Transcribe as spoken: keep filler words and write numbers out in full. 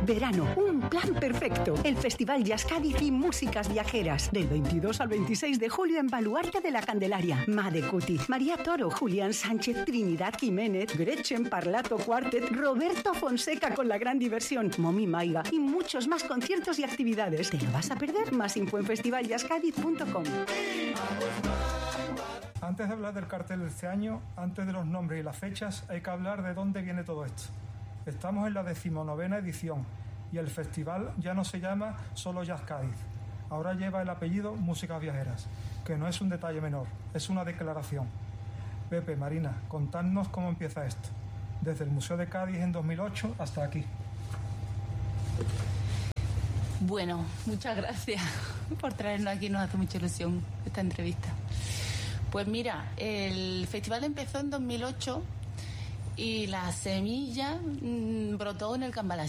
Verano, un plan perfecto. El Festival Jazz Cádiz y Músicas Viajeras. Del veintidós al veintiséis de julio en Baluarte de la Candelaria. Made Cuti, María Toro, Julián Sánchez, Trinidad Jiménez, Gretchen Parlato Quartet, Roberto Fonseca con la gran diversión, Momi Maiga y muchos más conciertos y actividades. ¿Te lo vas a perder? Más info en festival jazz cádiz punto com. Antes de hablar del cartel de este año, antes de los nombres y las fechas, hay que hablar de dónde viene todo esto. Estamos en la decimonovena edición y el festival ya no se llama solo Jazz Cádiz. Ahora lleva el apellido Músicas Viajeras, que no es un detalle menor, es una declaración. Pepe, Marina, contadnos cómo empieza esto, desde el Museo de Cádiz en dos mil ocho hasta aquí. Bueno, muchas gracias por traernos aquí, nos hace mucha ilusión esta entrevista. Pues mira, el festival empezó en dos mil ocho y la semilla mmm, brotó en el Can Balasí.